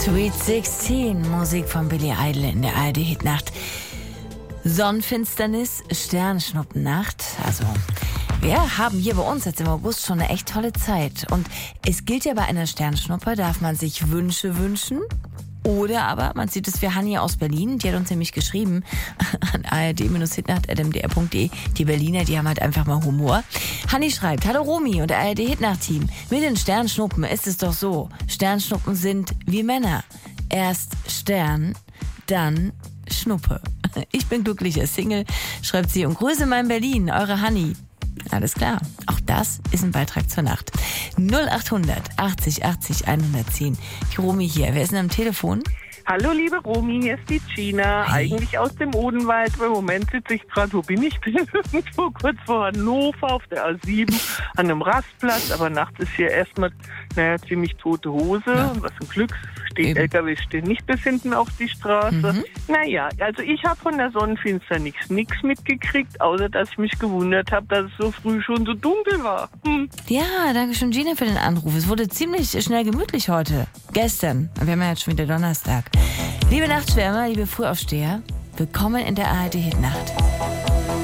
Sweet 16, Musik von Billy Idol in der ARD-Hitnacht. Sonnenfinsternis, Sternschnuppennacht. Also, wir haben hier bei uns jetzt im August schon eine echt tolle Zeit. Und es gilt ja, bei einer Sternschnuppe darf man sich Wünsche wünschen. Oder aber, man sieht es für Hanni aus Berlin, die hat uns nämlich geschrieben an ard-hitnacht@mdr.de. Die Berliner, die haben halt einfach mal Humor. Hanni schreibt: Hallo Romy und ARD-Hitnacht-Team. Mit den Sternschnuppen ist es doch so. Sternschnuppen sind wie Männer. Erst Stern, dann Schnuppe. Ich bin glücklicher Single, schreibt sie, und grüße mein Berlin, eure Hanni. Alles klar, auch das ist ein Beitrag zur Nacht. 0800 80 80 110. Die Romy hier, wer ist denn am Telefon? Hallo liebe Romy, hier ist die Gina, Hi. eigentlich aus dem Odenwald. Im Moment sitze ich gerade, wo bin ich denn? Irgendwo kurz vor Hannover auf der A7 an einem Rastplatz, aber nachts ist hier erstmal ziemlich tote Hose. Ja. Was ein Glück, Eben. LKW stehen nicht bis hinten auf die Straße. Naja, also ich habe von der Sonnenfinsternis nichts mitgekriegt, außer dass ich mich gewundert habe, dass es so früh schon so dunkel war. Ja, danke schön, Gina, für den Anruf. Es wurde ziemlich schnell gemütlich heute. Gestern. Wir haben ja jetzt schon wieder Donnerstag. Liebe Nachtschwärmer, liebe Frühaufsteher, willkommen in der ARD-Hitnacht.